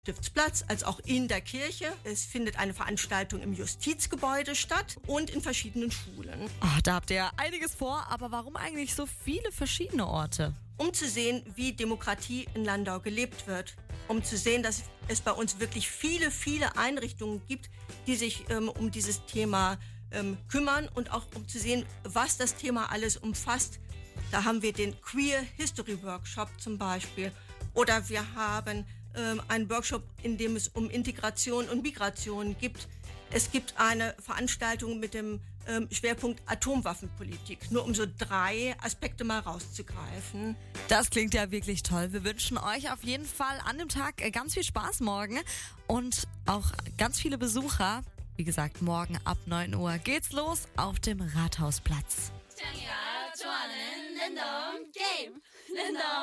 Stiftsplatz als auch in der Kirche. Es findet eine Veranstaltung im Justizgebäude statt und in verschiedenen Schulen. Da habt ihr ja einiges vor, aber warum eigentlich so viele verschiedene Orte? Um zu sehen, wie Demokratie in Landau gelebt wird. Um zu sehen, dass es bei uns wirklich viele, viele Einrichtungen gibt, die sich um dieses Thema kümmern und auch um zu sehen, was das Thema alles umfasst. Da haben wir den Queer History Workshop zum Beispiel. Oder wir haben einen Workshop, in dem es um Integration und Migration gibt. Es gibt eine Veranstaltung mit dem Schwerpunkt Atomwaffenpolitik. Nur um so 3 Aspekte mal rauszugreifen. Das klingt ja wirklich toll. Wir wünschen euch auf jeden Fall an dem Tag ganz viel Spaß morgen und auch ganz viele Besucher. Wie gesagt, morgen ab 9 Uhr geht's los auf dem Rathausplatz.